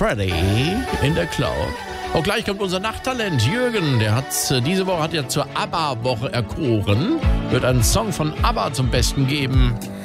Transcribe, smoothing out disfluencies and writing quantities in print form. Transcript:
Freddy in der Cloud. Auch gleich kommt unser Nachttalent Jürgen. Der hat diese Woche zur ABBA-Woche erkoren. Wird einen Song von ABBA zum Besten geben.